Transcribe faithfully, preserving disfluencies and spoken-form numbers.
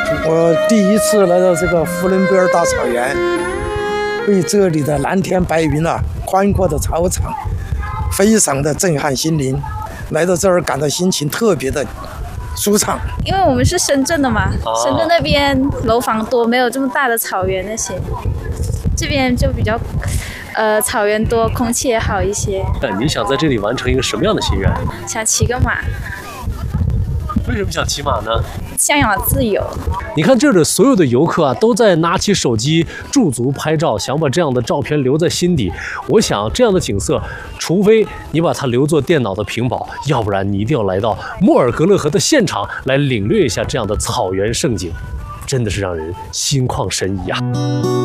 我第一次来到这个呼伦贝尔大草原，被这里的蓝天白云啊、宽阔的草场，非常的震撼心灵。来到这儿，感到心情特别的舒畅。 因为我们是深圳的嘛，哦、深圳那边楼房多，没有这么大的草原那些，这边就比较，呃，草原多，空气也好一些。 那你想在这里完成一个什么样的心愿？ 想骑个马。 为什么想骑马呢？ 向往自由。 你看这儿的所有的游客啊，都在拿起手机驻足拍照，想把这样的照片留在心底。我想这样的景色，除非你把它留作电脑的屏保，要不然你一定要来到莫尔格勒河的现场来领略一下这样的草原盛景，真的是让人心旷神怡啊。